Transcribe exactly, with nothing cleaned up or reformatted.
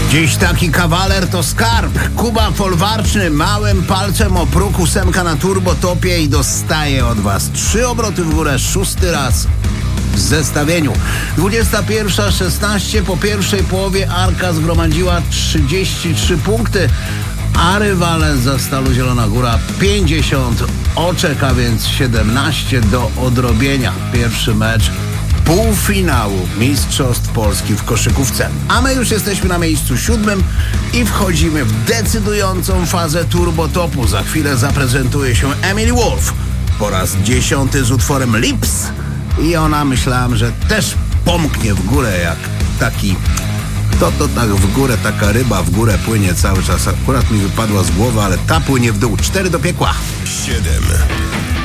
Dziś taki kawaler to skarb. Kuba Folwarczny małym palcem o próg ósemka na turbotopie i dostaje od was trzy obroty w górę, szósty raz w zestawieniu. dwudziesta pierwsza szesnaście po pierwszej połowie Arka zgromadziła trzydzieści trzy punkty, a rywale za Stalu Zielona Góra pięćdziesiąt oczek, a więc siedemnaście do odrobienia. Pierwszy mecz półfinału Mistrzostw Polski w koszykówce. A my już jesteśmy na miejscu siódmym i wchodzimy w decydującą fazę turbotopu. Za chwilę zaprezentuje się Emily Wolf po raz dziesiąty z utworem Lips i ona, myślałam, że też pomknie w górę jak taki... To to tak w górę, taka ryba w górę płynie cały czas. Akurat mi wypadła z głowy, ale ta płynie w dół. Cztery do piekła. Siedem.